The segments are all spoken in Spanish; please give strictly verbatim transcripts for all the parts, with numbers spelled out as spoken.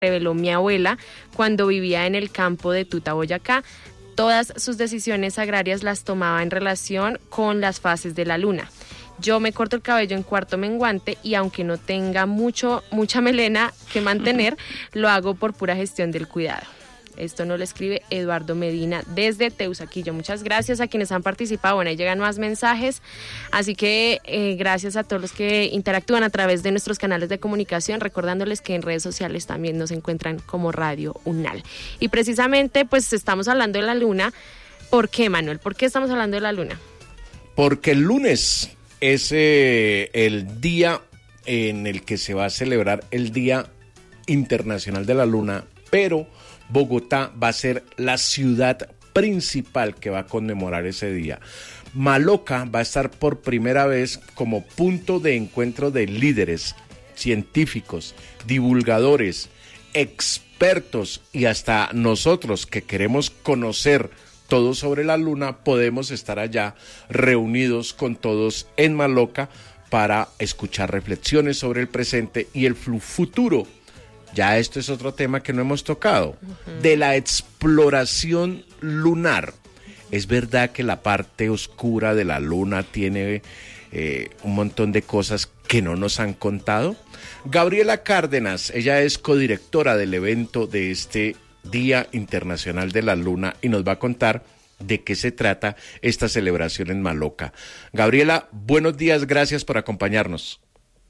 reveló mi abuela cuando vivía en el campo de Tuta, Boyacá. Todas sus decisiones agrarias las tomaba en relación con las fases de la luna. Yo me corto el cabello en cuarto menguante y aunque no tenga mucho, mucha melena que mantener, lo hago por pura gestión del cuidado. Esto nos lo escribe Eduardo Medina desde Teusaquillo. Muchas gracias a quienes han participado. Bueno, ahí llegan más mensajes, así que eh, gracias a todos los que interactúan a través de nuestros canales de comunicación, recordándoles que en redes sociales también nos encuentran como Radio UNAL. Y precisamente, pues estamos hablando de la luna. ¿Por qué, Manuel? ¿Por qué estamos hablando de la luna? Porque el lunes es eh, el día en el que se va a celebrar el Día Internacional de la Luna, pero Bogotá va a ser la ciudad principal que va a conmemorar ese día. Maloca va a estar por primera vez como punto de encuentro de líderes, científicos, divulgadores, expertos y hasta nosotros que queremos conocer todo sobre la luna, podemos estar allá reunidos con todos en Maloca para escuchar reflexiones sobre el presente y el futuro. Ya esto es otro tema que no hemos tocado, uh-huh. de la exploración lunar. Es verdad que la parte oscura de la luna tiene eh, un montón de cosas que no nos han contado. Gabriela Cárdenas, ella es codirectora del evento de este Día Internacional de la Luna y nos va a contar de qué se trata esta celebración en Maloca. Gabriela, buenos días, gracias por acompañarnos.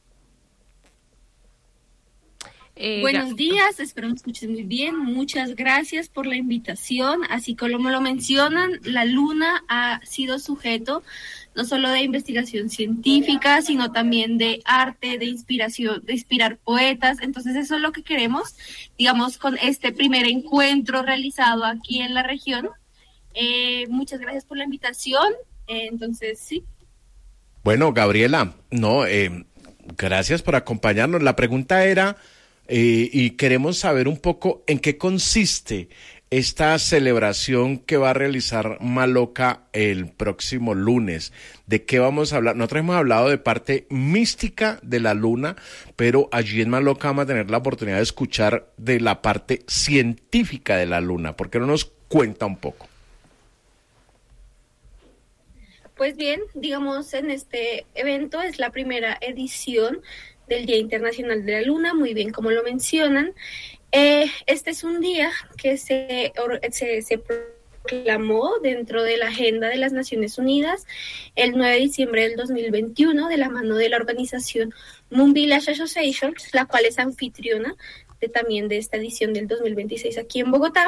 Eh, Buenos días, espero me escuchen muy bien. Muchas gracias por la invitación. Así como lo mencionan, la luna ha sido sujeto no solo de investigación científica, sino también de arte, de inspiración, de inspirar poetas. Entonces eso es lo que queremos, digamos, con este primer encuentro realizado aquí en la región. Eh, muchas gracias por la invitación. Eh, entonces, sí. Bueno, Gabriela, no, eh, gracias por acompañarnos. La pregunta era... Eh, y queremos saber un poco en qué consiste esta celebración que va a realizar Maloca el próximo lunes. ¿De qué vamos a hablar? Nosotros hemos hablado de parte mística de la luna, pero allí en Maloca vamos a tener la oportunidad de escuchar de la parte científica de la luna. ¿Por qué no nos cuenta un poco? Pues bien, digamos, en este evento es la primera edición del Día Internacional de la Luna, muy bien como lo mencionan. Eh, este es un día que se, se, se proclamó dentro de la agenda de las Naciones Unidas el nueve de diciembre del dos mil veintiuno de la mano de la organización Moon Village Association, la cual es anfitriona de, también de esta edición del dos mil veintiséis aquí en Bogotá.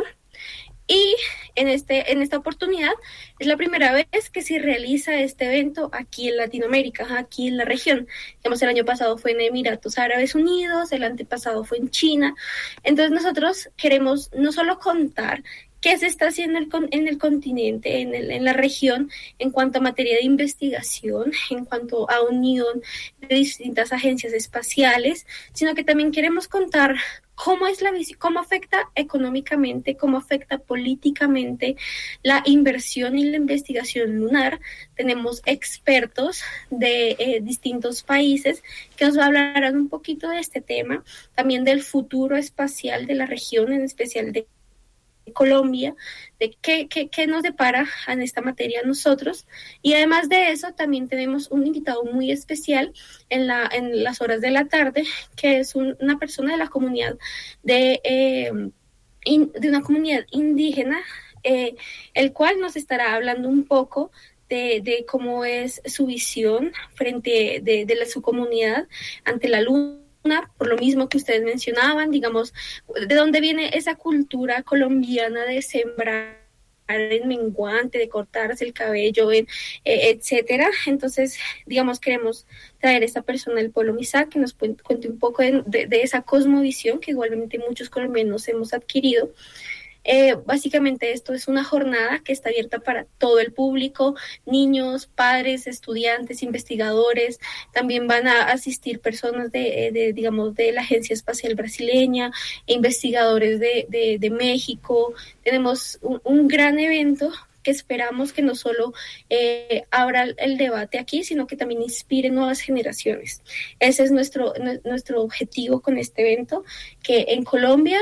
Y en, este, en esta oportunidad es la primera vez que se realiza este evento aquí en Latinoamérica, aquí en la región. Digamos, el año pasado fue en Emiratos Árabes Unidos, el antepasado fue en China. Entonces nosotros queremos no solo contar qué se está haciendo en el continente, en, el, en la región, en cuanto a materia de investigación, en cuanto a unión de distintas agencias espaciales, sino que también queremos contar cómo es la visión, cómo afecta económicamente, cómo afecta políticamente la inversión y la investigación lunar. Tenemos expertos de eh, distintos países que nos hablarán un poquito de este tema, también del futuro espacial de la región, en especial de Colombia, de qué, qué, qué nos depara en esta materia a nosotros. Y además de eso también tenemos un invitado muy especial en, la, en las horas de la tarde, que es un, una persona de la comunidad de, eh, in, de una comunidad indígena, eh, el cual nos estará hablando un poco de, de cómo es su visión frente de, de la, su comunidad ante la luna, por lo mismo que ustedes mencionaban, digamos, de dónde viene esa cultura colombiana de sembrar en menguante, de cortarse el cabello, en, eh, etcétera. Entonces, digamos, queremos traer a esta persona del pueblo Mixá que nos cuente un poco de, de, de esa cosmovisión que igualmente muchos colombianos hemos adquirido. Eh, básicamente esto es una jornada que está abierta para todo el público, niños, padres, estudiantes, investigadores. También van a asistir personas de, de digamos, de la Agencia Espacial Brasileña, investigadores de, de, de México. Tenemos un, un gran evento que esperamos que no solo eh, abra el debate aquí, sino que también inspire nuevas generaciones. Ese es nuestro, nuestro objetivo con este evento, que en Colombia